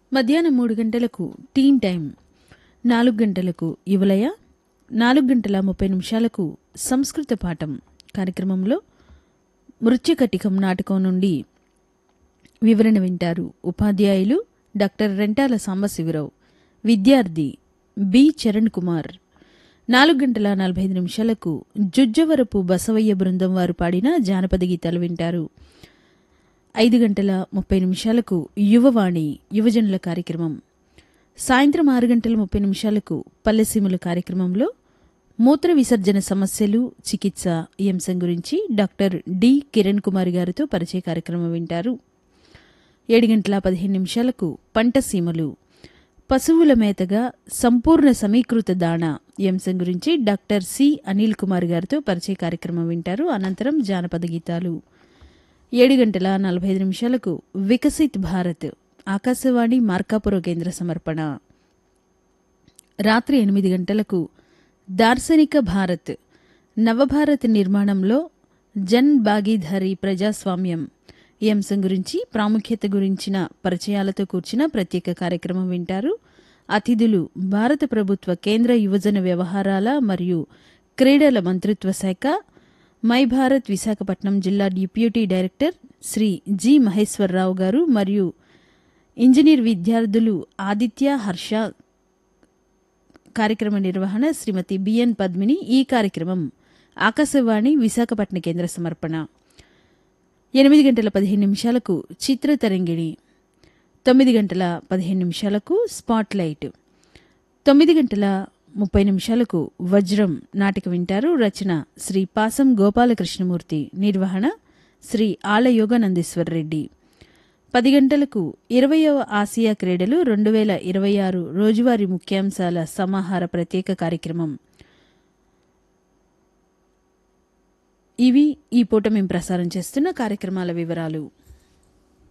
మధ్యాహ్నం 3 గంటలకు టీన్ టైం, 4 గంటలకు యువలయ, 4:30 సంస్కృత పాఠం కార్యక్రమంలో మృత్యుకటికం నాటకం నుండి వివరణ వింటారు. ఉపాధ్యాయులు డాక్టర్ రెంటాల సాంబశివరావు, విద్యార్థి బి చరణ్ కుమార్. 4:45 జుజ్జవరపు బసవయ్య బృందం వారు పాడిన జానపద గీతాలు వింటారు. 5:30 యువవాణి యువజనుల కార్యక్రమం. సాయంత్రం 6:30 పల్లెసీముల కార్యక్రమంలో మూత్ర విసర్జన సమస్యలు, చికిత్స ఈ అంశం గురించి డాక్టర్ డి కిరణ్ కుమార్ గారితో పరిచయ కార్యక్రమం వింటారు. 7:15 పంట సీమలు, పశువుల మేతగా సంపూర్ణ సమీకృత దాణా ఈ అంశం గురించి డాక్టర్ సి అనిల్ కుమార్ గారితో పరిచయ కార్యక్రమం వింటారు. అనంతరం జానపద గీతాలు. 7:45 వికసిత్ భారత్ ఆకాశవాణి మార్కాపురం కేంద్ర సమర్పణ. రాత్రి 8 గంటలకు దార్శనిక భారత్ నవభారత్ నిర్మాణంలో జన్ భాగీదారీ ప్రజాస్వామ్యం ఈ అంశం గురించి ప్రాముఖ్యత గురించిన పరిచయాలతో కూర్చిన ప్రత్యేక కార్యక్రమం వింటారు. అతిథులు భారత ప్రభుత్వ కేంద్ర యువజన వ్యవహారాల మరియు క్రీడల మంత్రిత్వ శాఖ మై భారత్ విశాఖపట్నం జిల్లా deputy director Shri G Maheswararao గారు మరియు ఇంజనీర్ విద్యార్థులు ఆదిత్య, హర్ష. కార్యక్రమ నిర్వహణ శ్రీమతి బిఎన్ పద్మిని. ఈ కార్యక్రమం ఆకాశవాణి విశాఖపట్నం కేంద్ర సమర్పణ. 8:15 చిత్రతరంగిణి, 9:15 స్పాట్ లైట్, 9:30 వజ్రం నాటిక వింటారు. రచన శ్రీ పాసం గోపాలకృష్ణమూర్తి, నిర్వహణ శ్రీ ఆళ్ల యోగానందేశ్వర రెడ్డి. 10 గంటలకు 20వ ఆసియా క్రీడలు 2026 రోజువారీ ముఖ్యాంశాల సమాహార ప్రత్యేక కార్యక్రమం. ఇవి ఈ పూట మేము ప్రసారం చేస్తున్న కార్యక్రమాల వివరాలు.